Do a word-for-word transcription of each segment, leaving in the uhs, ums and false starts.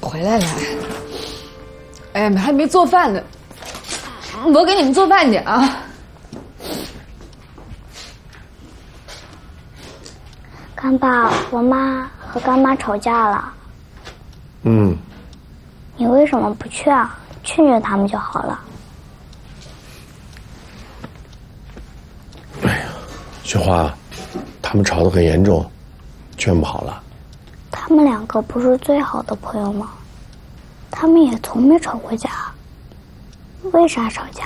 回来了。哎，还没做饭呢，我给你们做饭去啊。 干爸，我妈和干妈吵架了。 嗯。 你为什么不去啊？劝劝他们就好了。 哎呀，雪花，他们吵得很严重，劝不好了。 他们两个不是最好的朋友吗？他们也从没吵过架，为啥吵架？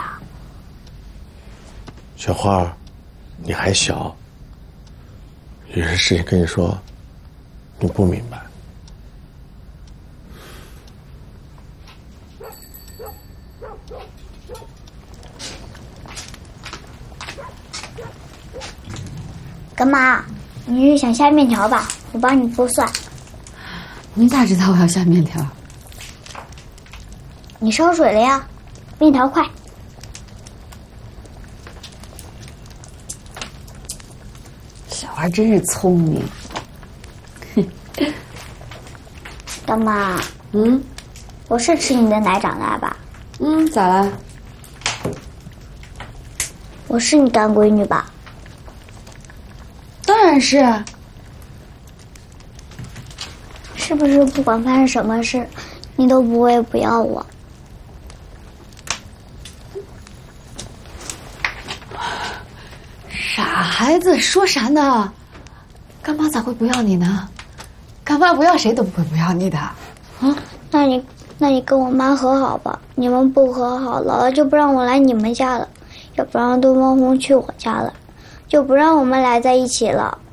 雪花，你还小，有些事情跟你说，你不明白。 干妈，你是想下面条吧？我帮你剥蒜。 你咋知道我要下面条？ 你烧水了呀？面条快。 小孩真是聪明。 干妈， 嗯， 我是吃你的奶长大吧？ 嗯，咋了？ 我是你干闺女吧？ 当然是。 是不是不管发生什么事，你都不会不要我？ 傻孩子，说啥呢？干妈咋会不要你呢？干妈不要谁都不会不要你的。啊， 那你那你跟我妈和好吧。你们不和好，姥姥就不让我来你们家了，也不让东方红去我家了，就不让我们俩在一起了。